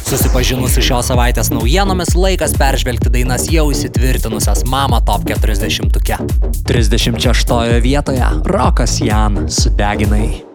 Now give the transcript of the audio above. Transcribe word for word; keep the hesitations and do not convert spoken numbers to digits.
Susipažinus su šios savaitės naujienomis, laikas peržvelgti dainas jau įsitvirtinusias Mama Top keturiasdešimtuke. trisdešimt šeštoje vietoje Rokas Jan Sudeginai.